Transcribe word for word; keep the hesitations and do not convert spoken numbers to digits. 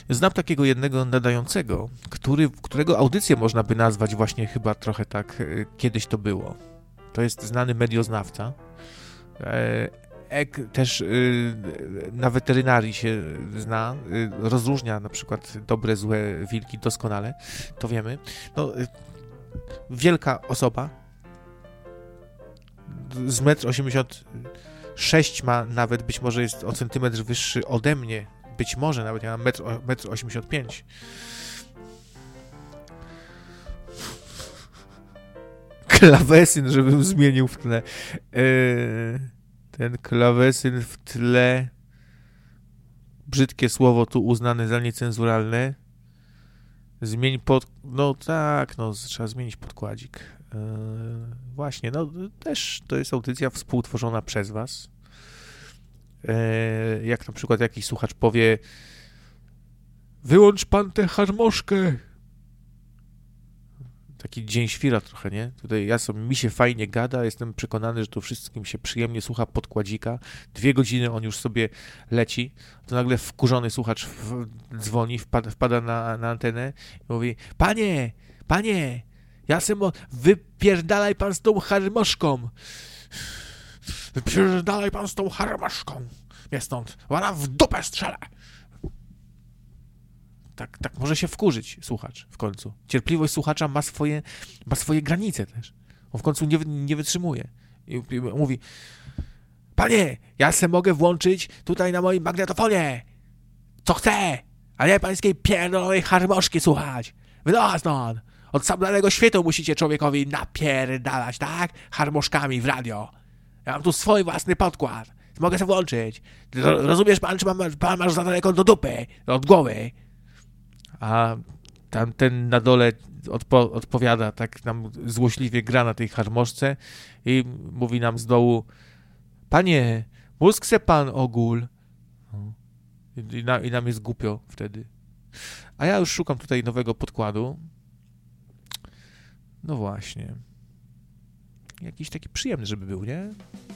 Znam takiego jednego nadającego, który, którego audycję można by nazwać właśnie chyba trochę tak, y, kiedyś to było. To jest znany medioznawca. E, ek, też y, na weterynarii się zna, y, rozróżnia na przykład dobre, złe wilki doskonale, to wiemy. No, y, wielka osoba, z metr osiemdziesiąt sześć ma nawet, być może jest o centymetr wyższy ode mnie, być może nawet, ja mam metr osiemdziesiąt pięć. Klawesyn, żebym zmienił w tle. Eee, ten klawesyn w tle, brzydkie słowo tu uznane za niecenzuralne. Zmień pod... No tak, no trzeba zmienić podkładzik. Eee, właśnie, no też to jest audycja współtworzona przez was. Eee, jak na przykład jakiś słuchacz powie: wyłącz pan tę harmoszkę. Taki dzień świra trochę, nie? Tutaj ja sobie, mi się fajnie gada, jestem przekonany, że tu wszystkim się przyjemnie słucha podkładzika. Dwie godziny on już sobie leci, to nagle wkurzony słuchacz w, dzwoni, wpada, wpada na, na antenę i mówi: panie, panie, ja se mo... wypierdalaj pan z tą harmoszką. Wypierdalaj pan z tą harmoszką. Mnie stąd, ona w dupę strzela. Tak, tak może się wkurzyć słuchacz w końcu. Cierpliwość słuchacza ma swoje, ma swoje granice też. On w końcu nie, nie wytrzymuje. I, i mówi: panie, ja se mogę włączyć tutaj na moim magnetofonie co chcę, a nie pańskiej pierdolonej harmoszki słuchać. Wynocha stąd. Od samego światu musicie człowiekowi napierdalać, tak? Harmoszkami w radio. Ja mam tu swój własny podkład. Mogę sobie włączyć. Rozumiesz pan, czy mam, pan masz za daleko do dupy, od głowy? A tam ten na dole odpo- odpowiada, tak nam złośliwie gra na tej harmoszce i mówi nam z dołu: panie, mózg se pan ogól. I, na, I nam jest głupio wtedy. A ja już szukam tutaj nowego podkładu. No właśnie. Jakiś taki przyjemny, żeby był, nie?